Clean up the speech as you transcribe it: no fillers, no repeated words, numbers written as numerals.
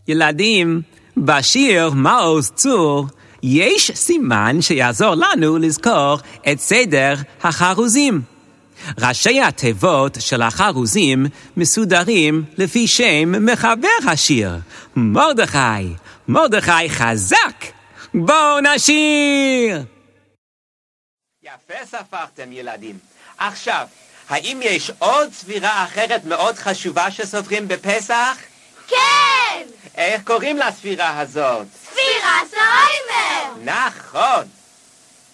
ילדים, בשיר מעוז צור יש סימן שיעזור לנו לזכור את סדר החרוזים. ראשי התיבות של החרוזים מסודרים לפי שם מחבר השיר, מרדכי. מרדכי חזק! בואו נשיר! יפה ספרתם ילדים. עכשיו, האם יש עוד ספירה אחרת מאוד חשובה שסופרים בפסח? כן! איך קוראים לספירה הזאת? ספירת העומר! נכון!